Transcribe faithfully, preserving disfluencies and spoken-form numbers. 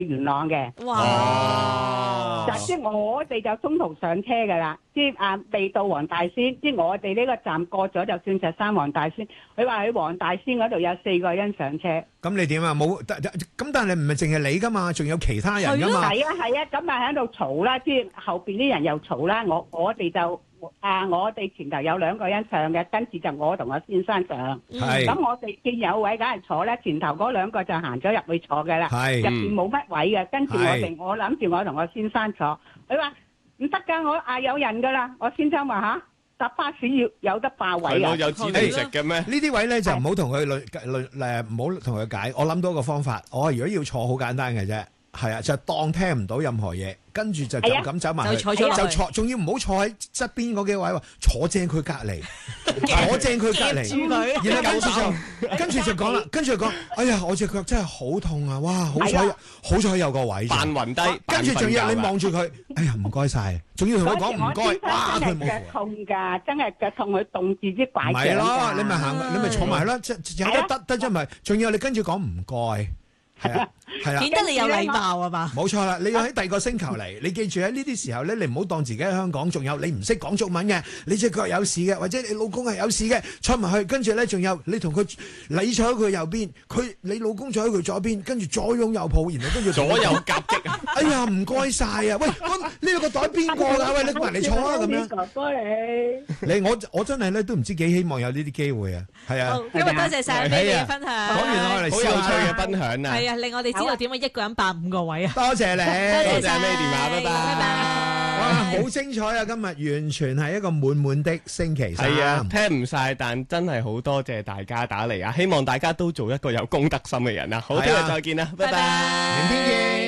元朗嘅。 哇！ 就即係我哋就中途上車㗎啦，即係啊未到黃大仙，即係我哋呢個站過咗就算石山黃大仙。佢話喺黃大仙嗰度有四個人上車。 咁你點啊？冇咁，但係唔係淨係你㗎嘛，仲有其他人㗎嘛？ 係啊係啊，咁啊喺度嘈啦，即係後邊啲人又嘈啦。我我哋就啊，我哋前頭有兩個人上嘅，跟住就我同我先生上。 係。 咁我哋見有位梗係坐咧，前頭嗰兩個就行咗入去坐嘅啦。 係。 入邊冇乜位嘅，跟住我哋我諗住我同我先生坐。佢話唔得㗎，我嗌有人㗎啦。我先生話嚇，搭巴士要有得霸位啊！ 有指定食嘅咩？ 呢啲位咧就唔好同佢論論誒，唔好同佢解。我諗到一個方法，我如果要坐好簡單嘅啫，係啊，就當聽唔到任何嘢，跟住就就咁走埋去，就坐，仲要唔好坐喺側邊嗰幾位喎，坐正佢隔離，坐正佢隔離，然後跟住就跟住就講啦，跟住就講，哎呀，我隻腳真係好痛啊！哇，好彩好彩有個位， 扮暈低， 跟住仲要你望住佢，哎呀，唔該曬，仲要同佢講唔該，哇，佢冇腳痛㗎，真係腳痛，佢凍住啲拐杖㗎。 唔係咯，你咪行，你咪坐埋咯，即有得得得啫咪，仲要你跟住講唔該。係啊，係啊， 顯得你有禮貌啊嘛。 冇錯啦，你要喺第二個星球嚟，你記住喺呢啲時候咧，你唔好當自己喺香港，仲有你唔識講中文嘅，你隻腳有事嘅，或者你老公係有事嘅，坐埋去，跟住咧仲有你同佢，你坐喺佢右邊，佢你老公坐喺佢左邊，跟住左擁右抱，然後跟住左右夾擊啊！ 哎呀，唔該晒啊！喂，呢兩個袋邊個㗎？喂，你埋嚟坐啊！咁樣。 哥哥你， 你我我真係咧都唔知幾希望有呢啲機會啊！係啊。 好，今日多謝晒你嘅分享。 講完我哋好有趣嘅分享啊！ 係啊，令我哋知道點解一個人霸五個位啊！ 多謝你， 多謝晒你電話，拜拜，拜拜。 哇，好精彩啊！今日完全係一個滿滿的星期三。 係啊，聽唔晒，但真係好多謝大家打嚟啊！希望大家都做一個有公德心嘅人啊！好，聽日再見啦，拜拜， 明天見。